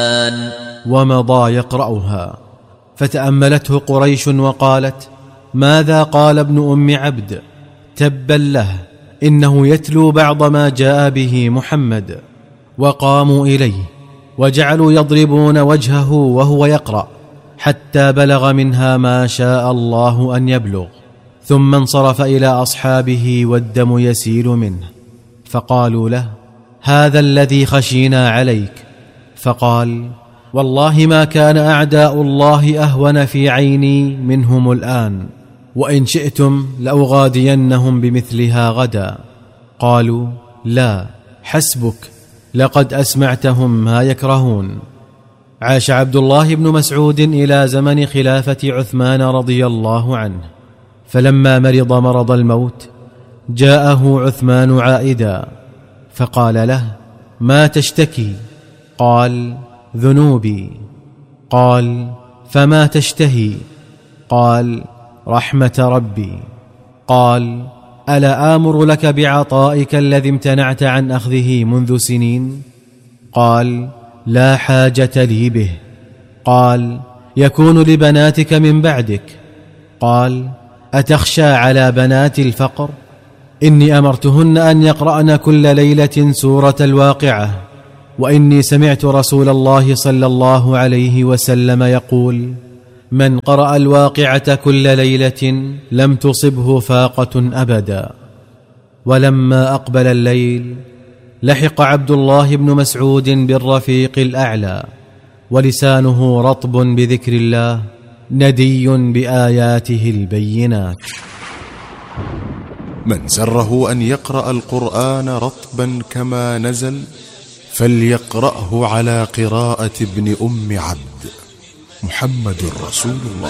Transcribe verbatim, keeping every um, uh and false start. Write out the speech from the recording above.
ومضى يقرأها، فتأملته قريش وقالت: ماذا قال ابن أم عبد؟ تبا له، إنه يتلو بعض ما جاء به محمد. وقاموا إليه وجعلوا يضربون وجهه وهو يقرأ حتى بلغ منها ما شاء الله أن يبلغ، ثم انصرف إلى أصحابه والدم يسيل منه، فقالوا له: هذا الذي خشينا عليك. فقال: والله ما كان أعداء الله أهون في عيني منهم الآن، وإن شئتم لأغادينهم بمثلها غدا. قالوا: لا، حسبك، لقد أسمعتهم ما يكرهون. عاش عبد الله بن مسعود إلى زمن خلافة عثمان رضي الله عنه، فلما مرض مرض الموت جاءه عثمان عائدا، فقال له: ما تشتكي؟ قال: ذنوبي. قال: فما تشتهي؟ قال: رحمة ربي. قال: ألا آمر لك بعطائك الذي امتنعت عن أخذه منذ سنين؟ قال: لا حاجة لي به. قال: يكون لبناتك من بعدك. قال: أتخشى على بنات الفقر؟ إني أمرتهن أن يقرأن كل ليلة سورة الواقعة، وإني سمعت رسول الله صلى الله عليه وسلم يقول: من قرأ الواقعة كل ليلة لم تصبه فاقة أبدا. ولما أقبل الليل لحق عبد الله بن مسعود بالرفيق الأعلى، ولسانه رطب بذكر الله ندي بآياته البينات. من سره أن يقرأ القرآن رطبا كما نزل فليقرأه على قراءة ابن أم عبد. محمد رسول الله.